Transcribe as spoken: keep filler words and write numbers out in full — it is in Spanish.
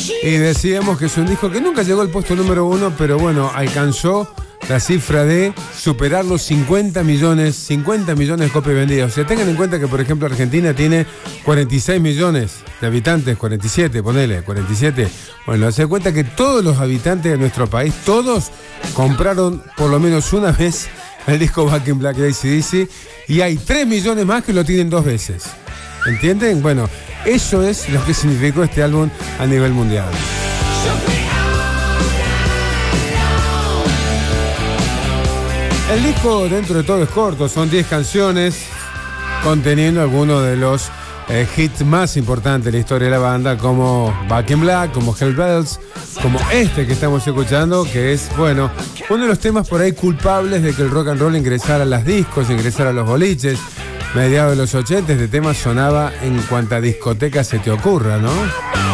Y decíamos que es un disco que nunca llegó al puesto número uno, pero bueno, alcanzó la cifra de superar los cincuenta millones, cincuenta millones de copias vendidas. O sea, tengan en cuenta que, por ejemplo, Argentina tiene cuarenta y seis millones de habitantes, cuarenta y siete, ponele, cuarenta y siete. Bueno, se da cuenta que todos los habitantes de nuestro país, todos compraron por lo menos una vez el disco Back in Black de A C D C, y hay tres millones más que lo tienen dos veces. ¿Entienden? Bueno, eso es lo que significó este álbum a nivel mundial. El disco, dentro de todo, es corto, son diez canciones, conteniendo algunos de los eh, hits más importantes de la historia de la banda, como Back in Black, como Hell Bells, como este que estamos escuchando, que es, bueno, uno de los temas por ahí culpables de que el rock and roll ingresara a las discos, ingresara a los boliches. Mediados de los ochenta, este tema sonaba en cuanta discoteca se te ocurra, ¿no?